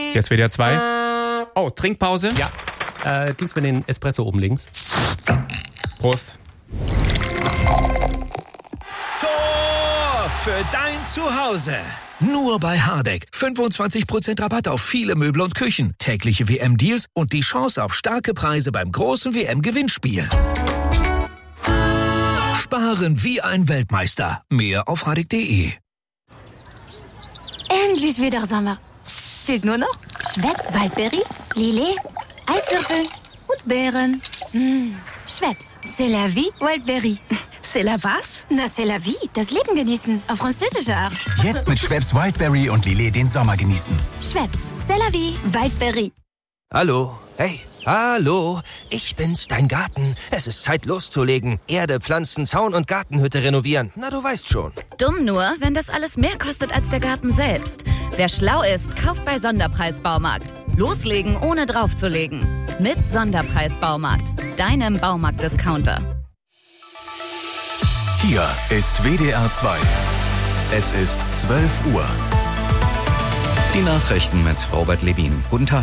Jetzt WDR 2. Oh, Trinkpause? Ja, gib's mir den Espresso oben links. Prost. Tor für dein Zuhause. Nur bei Hardegg. 25% Rabatt auf viele Möbel und Küchen, tägliche WM-Deals und die Chance auf starke Preise beim großen WM-Gewinnspiel. Sparen wie ein Weltmeister. Mehr auf hardegg.de. Endlich wieder Sommer. Fehlt nur noch Schweppes Waldberry, Lillet, Eiswürfel und Beeren. Schweppes, c'est la vie, Waldberry. C'est la was? Na, c'est la vie, das Leben genießen, auf französische Art. Jetzt mit Schweppes Wildberry und Lillet den Sommer genießen. Schweppes, c'est la vie, Waldberry. Hallo, hey, hallo, ich bin's, dein Garten. Es ist Zeit loszulegen. Erde, Pflanzen, Zaun und Gartenhütte renovieren. Na, du weißt schon. Dumm nur, wenn das alles mehr kostet als der Garten selbst. Wer schlau ist, kauft bei Sonderpreis-Baumarkt. Loslegen, ohne draufzulegen. Mit Sonderpreis-Baumarkt, deinem Baumarkt-Discounter. Hier ist WDR 2. Es ist 12 Uhr. Die Nachrichten mit Robert Levin. Guten Tag.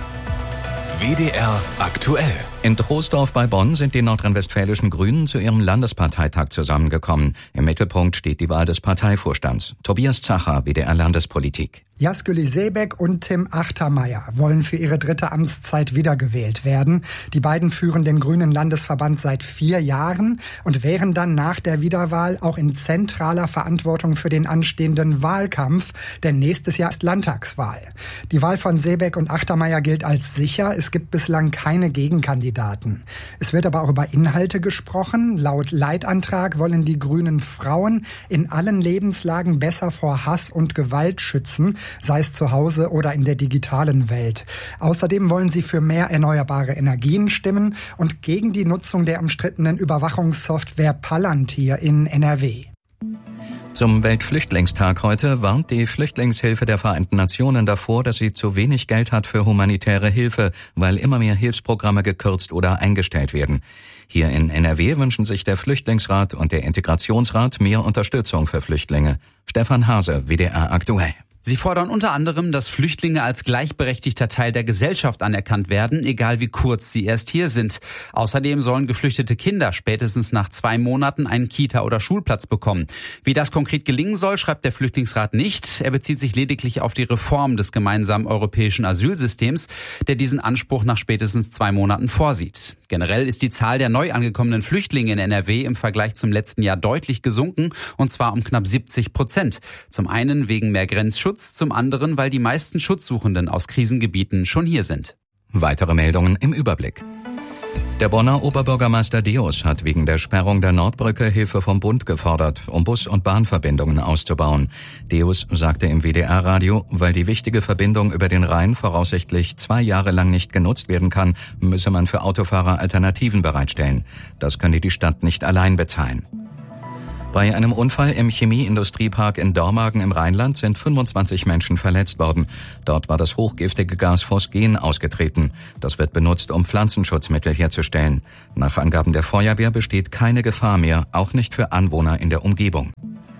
WDR aktuell. In Troisdorf bei Bonn sind die nordrhein-westfälischen Grünen zu ihrem Landesparteitag zusammengekommen. Im Mittelpunkt steht die Wahl des Parteivorstands. Tobias Zacher, WDR Landespolitik. Yazguli Seebek und Tim Achtermeier wollen für ihre dritte Amtszeit wiedergewählt werden. Die beiden führen den Grünen Landesverband seit 4 Jahren und wären dann nach der Wiederwahl auch in zentraler Verantwortung für den anstehenden Wahlkampf, denn nächstes Jahr ist Landtagswahl. Die Wahl von Seebek und Achtermeier gilt als sicher. Es gibt bislang keine Gegenkandidaten. Es wird aber auch über Inhalte gesprochen. Laut Leitantrag wollen die Grünen Frauen in allen Lebenslagen besser vor Hass und Gewalt schützen, sei es zu Hause oder in der digitalen Welt. Außerdem wollen sie für mehr erneuerbare Energien stimmen und gegen die Nutzung der umstrittenen Überwachungssoftware Palantir in NRW. Zum Weltflüchtlingstag heute warnt die Flüchtlingshilfe der Vereinten Nationen davor, dass sie zu wenig Geld hat für humanitäre Hilfe, weil immer mehr Hilfsprogramme gekürzt oder eingestellt werden. Hier in NRW wünschen sich der Flüchtlingsrat und der Integrationsrat mehr Unterstützung für Flüchtlinge. Stefan Hase, WDR aktuell. Sie fordern unter anderem, dass Flüchtlinge als gleichberechtigter Teil der Gesellschaft anerkannt werden, egal wie kurz sie erst hier sind. Außerdem sollen geflüchtete Kinder spätestens nach 2 Monaten einen Kita- oder Schulplatz bekommen. Wie das konkret gelingen soll, schreibt der Flüchtlingsrat nicht. Er bezieht sich lediglich auf die Reform des gemeinsamen europäischen Asylsystems, der diesen Anspruch nach spätestens 2 Monaten vorsieht. Generell ist die Zahl der neu angekommenen Flüchtlinge in NRW im Vergleich zum letzten Jahr deutlich gesunken, und zwar um knapp 70%. Zum einen wegen mehr Grenzschutz, zum anderen, weil die meisten Schutzsuchenden aus Krisengebieten schon hier sind. Weitere Meldungen im Überblick. Der Bonner Oberbürgermeister Deus hat wegen der Sperrung der Nordbrücke Hilfe vom Bund gefordert, um Bus- und Bahnverbindungen auszubauen. Deus sagte im WDR-Radio, weil die wichtige Verbindung über den Rhein voraussichtlich 2 Jahre lang nicht genutzt werden kann, müsse man für Autofahrer Alternativen bereitstellen. Das könne die Stadt nicht allein bezahlen. Bei einem Unfall im Chemieindustriepark in Dormagen im Rheinland sind 25 Menschen verletzt worden. Dort war das hochgiftige Gas Phosgen ausgetreten. Das wird benutzt, um Pflanzenschutzmittel herzustellen. Nach Angaben der Feuerwehr besteht keine Gefahr mehr, auch nicht für Anwohner in der Umgebung.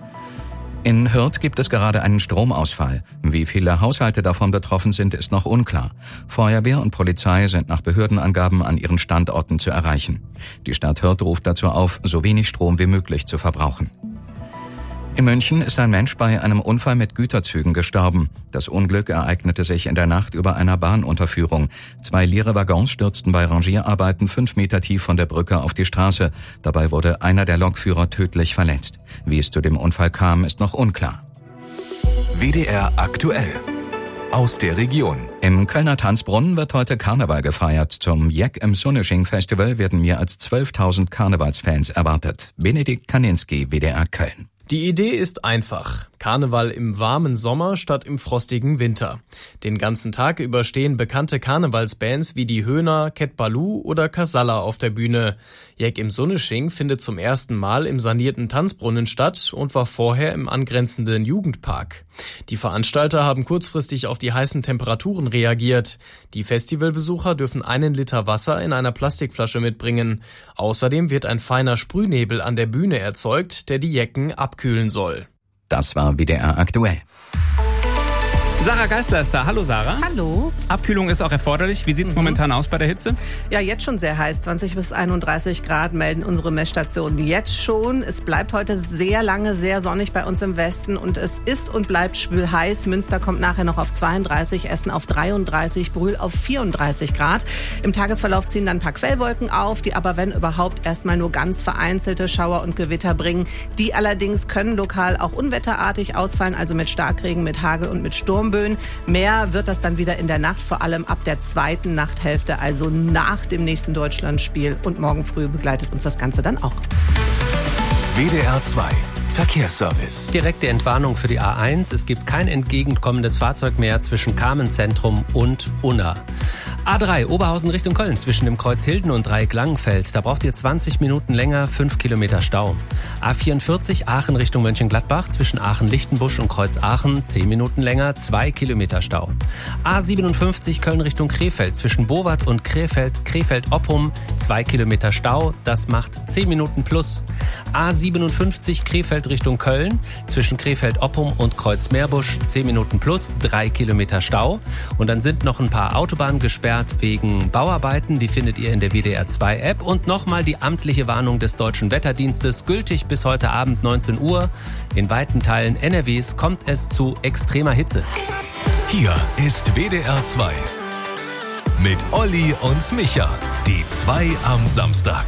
In Hürth gibt es gerade einen Stromausfall. Wie viele Haushalte davon betroffen sind, ist noch unklar. Feuerwehr und Polizei sind nach Behördenangaben an ihren Standorten zu erreichen. Die Stadt Hürth ruft dazu auf, so wenig Strom wie möglich zu verbrauchen. In München ist ein Mensch bei einem Unfall mit Güterzügen gestorben. Das Unglück ereignete sich in der Nacht über einer Bahnunterführung. 2 leere Waggons stürzten bei Rangierarbeiten 5 Meter tief von der Brücke auf die Straße. Dabei wurde einer der Lokführer tödlich verletzt. Wie es zu dem Unfall kam, ist noch unklar. WDR aktuell. Aus der Region. Im Kölner Tanzbrunnen wird heute Karneval gefeiert. Zum Jeck im Sunnesching Festival werden mehr als 12.000 Karnevalsfans erwartet. Benedikt Kaninski, WDR Köln. Die Idee ist einfach. Karneval im warmen Sommer statt im frostigen Winter. Den ganzen Tag über stehen bekannte Karnevalsbands wie die Höhner, Cat Balou oder Casalla auf der Bühne. Jeck im Sunnesching findet zum ersten Mal im sanierten Tanzbrunnen statt und war vorher im angrenzenden Jugendpark. Die Veranstalter haben kurzfristig auf die heißen Temperaturen reagiert. Die Festivalbesucher dürfen 1 Liter Wasser in einer Plastikflasche mitbringen. Außerdem wird ein feiner Sprühnebel an der Bühne erzeugt, der die Jecken abkühlen soll. Das war WDR aktuell. Sarah Geisler ist da. Hallo Sarah. Hallo. Abkühlung ist auch erforderlich. Wie sieht es momentan aus bei der Hitze? Ja, jetzt schon sehr heiß. 20 bis 31 Grad melden unsere Messstationen jetzt schon. Es bleibt heute sehr lange sehr sonnig bei uns im Westen und es ist und bleibt schwül heiß. Münster kommt nachher noch auf 32, Essen auf 33, Brühl auf 34 Grad. Im Tagesverlauf ziehen dann ein paar Quellwolken auf, die aber wenn überhaupt erstmal nur ganz vereinzelte Schauer und Gewitter bringen. Die allerdings können lokal auch unwetterartig ausfallen, also mit Starkregen, mit Hagel und mit Sturmböen. Mehr wird das dann wieder in der Nacht, vor allem ab der zweiten Nachthälfte, also nach dem nächsten Deutschlandspiel. Und morgen früh begleitet uns das Ganze dann auch. WDR 2 Verkehrsservice. Direkte Entwarnung für die A1. Es gibt kein entgegenkommendes Fahrzeug mehr zwischen Carmenzentrum und Unna. A3 Oberhausen Richtung Köln zwischen dem Kreuz Hilden und Dreieck Langenfeld. Da braucht ihr 20 Minuten länger, 5 Kilometer Stau. A44 Aachen Richtung Mönchengladbach zwischen Aachen-Lichtenbusch und Kreuz Aachen 10 Minuten länger, 2 Kilometer Stau. A57 Köln Richtung Krefeld zwischen Bowart und Krefeld-Oppum 2 Kilometer Stau. Das macht 10 Minuten plus. A57 Krefeld Richtung Köln zwischen Krefeld-Oppum und Kreuz Meerbusch 10 Minuten plus, 3 Kilometer Stau. Und dann sind noch ein paar Autobahnen gesperrt wegen Bauarbeiten. Die findet ihr in der WDR 2 App. Und nochmal die amtliche Warnung des Deutschen Wetterdienstes, gültig bis heute Abend 19 Uhr. In weiten Teilen NRWs kommt es zu extremer Hitze. Hier ist WDR 2 mit Olli und Micha. Die 2 am Samstag.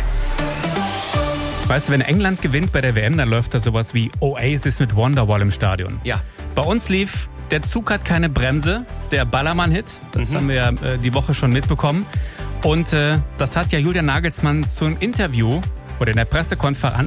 Weißt du, wenn England gewinnt bei der WM, dann läuft da sowas wie Oasis mit Wonderwall im Stadion. Ja. Bei uns lief Der Zug hat keine Bremse, der Ballermann-Hit. Das haben wir ja die Woche schon mitbekommen. Und das hat ja Julian Nagelsmann zum Interview oder in der Pressekonferenz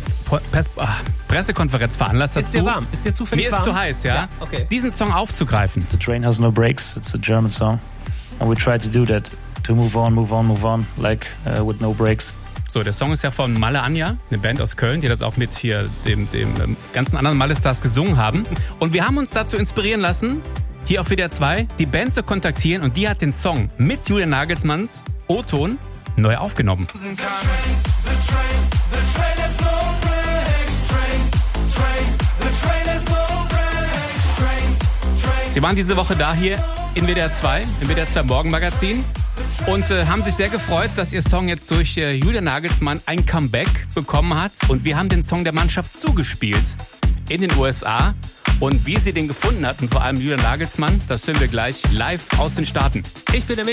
veranlasst dazu. Ist dir warm? Ist dir zufällig warm? Mir ist zu heiß, ja. Okay. Diesen Song aufzugreifen. The train has no brakes. It's a German song. And we try to do that. To move on, like with no brakes. So, der Song ist ja von Malle Anja, eine Band aus Köln, die das auch mit hier dem ganzen anderen Malle-Stars gesungen haben. Und wir haben uns dazu inspirieren lassen, hier auf WDR 2 die Band zu kontaktieren und die hat den Song mit Julian Nagelsmanns O-Ton neu aufgenommen. Sie waren diese Woche da hier in WDR 2, im WDR 2 Morgenmagazin. Und haben sich sehr gefreut, dass ihr Song jetzt durch Julian Nagelsmann ein Comeback bekommen hat. Und wir haben den Song der Mannschaft zugespielt in den USA. Und wie sie den gefunden hat und vor allem Julian Nagelsmann, das hören wir gleich live aus den Staaten. Ich bin der